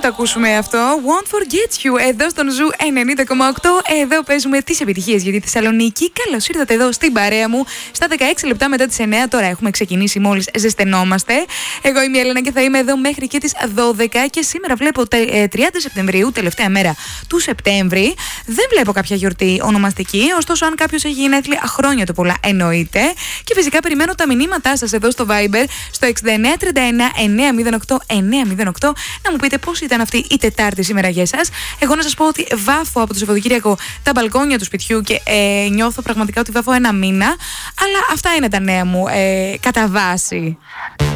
το ακούσουμε αυτό. Won't forget you. Εδώ στον Ζου 90,8. Εδώ παίζουμε τις επιτυχίες για τη Θεσσαλονίκη. Καλώς ήρθατε εδώ στην παρέα μου. Στα 16 λεπτά μετά τις 9. Τώρα έχουμε ξεκινήσει, μόλις ζεσθενόμαστε. Εγώ είμαι η Έλενα και θα είμαι εδώ μέχρι και τις 12. Και σήμερα βλέπω 30 Σεπτεμβρίου, τελευταία μέρα του Σεπτέμβρη. Δεν βλέπω κάποια γιορτή ονομαστική. Ωστόσο, αν κάποιος έχει γενέθλια, χρόνια του πολλά εννοείται. Και φυσικά περιμένω τα μηνύματά σας εδώ στο Viber στο 6931 908 908 να μου πείτε πώς ήταν αυτή η Τετάρτη σήμερα για εσάς. Εγώ να σας πω ότι βάφω από το Σαββατοκύριακο τα μπαλκόνια του σπιτιού και νιώθω πραγματικά ότι βάφω ένα μήνα. Αλλά αυτά είναι τα νέα μου κατά βάση.